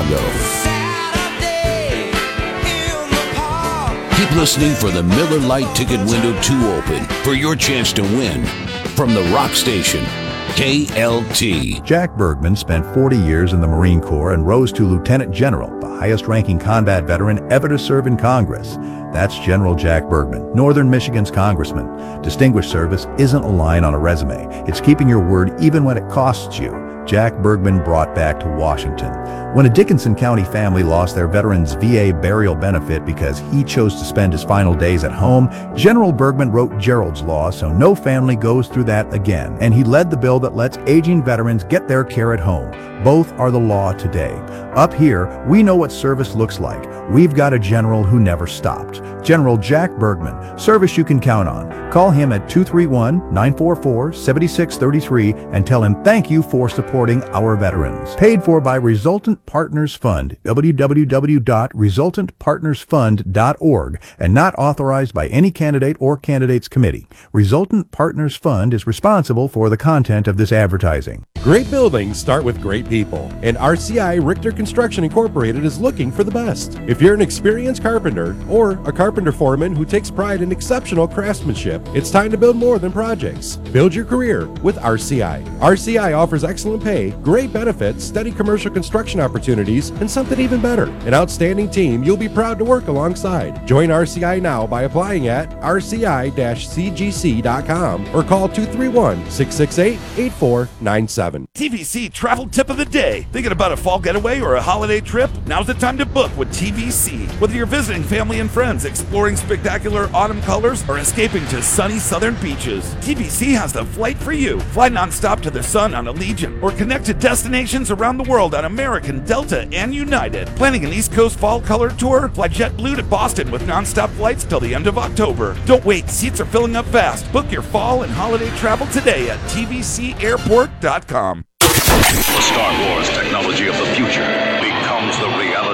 Chicago. Keep listening for the Miller Lite ticket window to open for your chance to win from the rock station, KLT. Jack Bergman spent 40 years in the Marine Corps and rose to Lieutenant General, the highest-ranking combat veteran ever to serve in Congress. That's General Jack Bergman, Northern Michigan's congressman. Distinguished service isn't a line on a resume. It's keeping your word even when it costs you. Jack Bergman brought back to Washington. When a Dickinson County family lost their veteran's VA burial benefit because he chose to spend his final days at home, General Bergman wrote Gerald's Law so no family goes through that again, and he led the bill that lets aging veterans get their care at home. Both are the law today. Up here, we know what service looks like. We've got a general who never stopped. General Jack Bergman, service you can count on. Call him at 231-944-7633 and tell him thank you for supporting our veterans. Paid for by Resultant Partners Fund, www.resultantpartnersfund.org, and not authorized by any candidate or candidates committee. Resultant Partners Fund is responsible for the content of this advertising. Great buildings start with great people, and RCI Richter Construction Incorporated is looking for the best. If you're an experienced carpenter or a carpenter foreman who takes pride in exceptional craftsmanship, it's time to build more than projects. Build your career with RCI. RCI offers excellent pay, great benefits, steady commercial construction opportunities, and something even better, an outstanding team you'll be proud to work alongside. Join RCI now by applying at rci-cgc.com or call 231-668-8497. TVC Travel Tip of the Day. Thinking about a fall getaway or a holiday trip? Now's the time to book with TVC. Whether you're visiting family and friends, exploring spectacular autumn colors, or escaping to sunny southern beaches, TVC has the flight for you. Fly nonstop to the sun on Allegiant or connect to destinations around the world on American, Delta, and United. Planning an East Coast fall color tour? Fly JetBlue to Boston with nonstop flights till the end of October. Don't wait, seats are filling up fast. Book your fall and holiday travel today at tvcairport.com. The Star Wars technology of the future becomes the reality